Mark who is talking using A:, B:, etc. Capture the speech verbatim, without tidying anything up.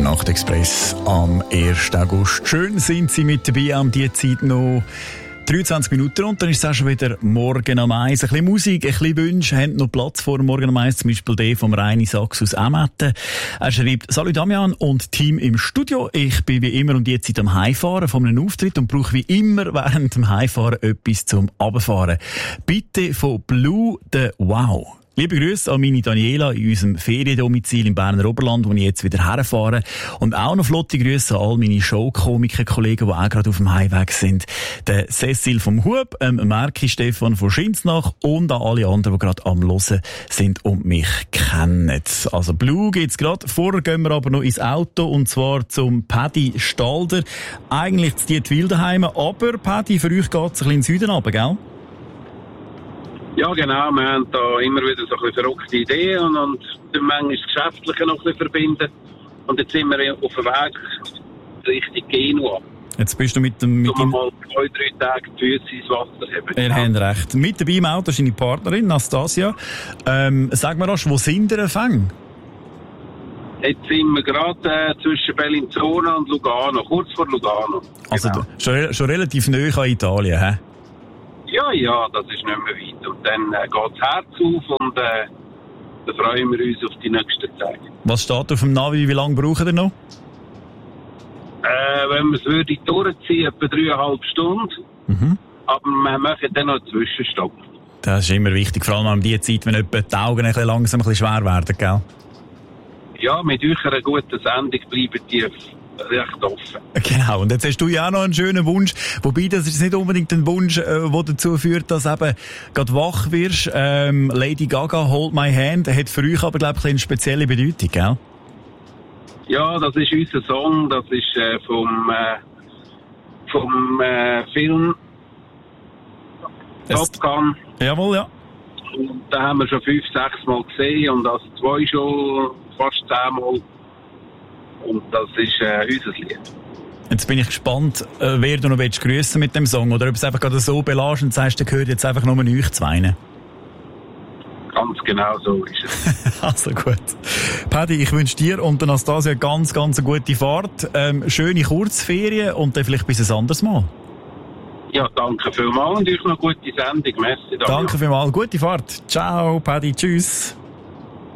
A: der Nachtexpress am ersten August. Schön sind Sie mit dabei, um diese Zeit noch dreiundzwanzig Minuten und dann ist es auch schon wieder Morgen am eins. Ein bisschen Musik, ein bisschen Wünsche, haben noch Platz vor dem Morgen am eins, zum Beispiel der vom Reini Sachs aus Emmetten. Er schreibt: Salut Damian und Team im Studio. Ich bin wie immer um die Zeit am Heimfahren von einem Auftritt und brauche wie immer während dem Heimfahren etwas zum Runterfahren. Bitte von Blue the Wow. Liebe Grüße an meine Daniela in unserem Feriendomizil im Berner Oberland, wo ich jetzt wieder herfahre. Und auch noch flotte Grüße an all meine Showkomiker-Kollegen, die auch gerade auf dem Heimweg sind. Der Cecil vom Hub, ähm, Merki Stefan von Schinznach und an alle anderen, die gerade am Hören sind und mich kennen. Also Blue gibt's gerade. Vorher gehen wir aber noch ins Auto, und zwar zum Paddy Stalder. Eigentlich zu Dietwil daheim, aber Paddy, für euch geht's ein bisschen in den Süden runter, gell?
B: Ja, genau. Wir haben da immer wieder so ein bisschen verrückte Ideen und, und manchmal das Geschäftliche noch ein bisschen verbinden. Und jetzt sind wir auf dem Weg Richtung Genua.
A: Jetzt bist du mit dem... Mit
B: um mal zwei, drei Tage die Füße ins Wasser haben.
A: Ihr habt recht. Mit dabei im Auto ist deine Partnerin, Nastasia. Ähm, sag mir rasch, wo sind ihr empfangen?
B: Jetzt sind wir gerade äh, zwischen Bellinzona und Lugano, kurz vor Lugano.
A: Also genau. schon, schon relativ nahe an Italien, hä?
B: Ja, ja, das ist nicht mehr weit. Und dann äh, geht das Herz auf und äh, dann freuen wir uns auf die nächsten Tage. Was
A: steht auf dem Navi? Wie lange brauchen ihr noch?
B: Äh, wenn wir es würde durchziehen, etwa dreieinhalb Stunden. Mhm. Aber wir machen dann noch einen Zwischenstopp.
A: Das ist immer wichtig, vor allem an dieser Zeit, wenn etwa die Augen ein bisschen langsam ein bisschen schwer werden, gell?
B: Ja, mit euch einer guten Sendung bleiben die recht offen.
A: Genau, und jetzt hast du ja auch noch einen schönen Wunsch, wobei das ist nicht unbedingt ein Wunsch, äh, der dazu führt, dass eben gerade wach wirst. Ähm, Lady Gaga, Hold My Hand, hat für euch aber, glaube ich, eine spezielle Bedeutung, gell?
B: Ja, das ist unser Song, das ist äh, vom, äh, vom äh, Film Top Gun.
A: Jawohl, ja.
B: Und da haben wir schon fünf, sechs Mal gesehen und das zwei schon fast zehn Mal. Und das ist äh, unser Lied.
A: Jetzt bin ich gespannt, äh, wer du noch grüßen willst mit dem Song. Oder ob es einfach gerade so belässt und sagst, der gehört jetzt einfach nur euch zwei.
B: Ganz genau so ist es.
A: Also gut. Paddy, ich wünsche dir und Anastasia ganz, ganz eine gute Fahrt. Ähm, schöne Kurzferien und dann vielleicht bis ein anderes Mal.
B: Ja, danke vielmals und euch noch eine gute Sendung. Merci.
A: Danke vielmals. Gute Fahrt. Ciao, Paddy. Tschüss.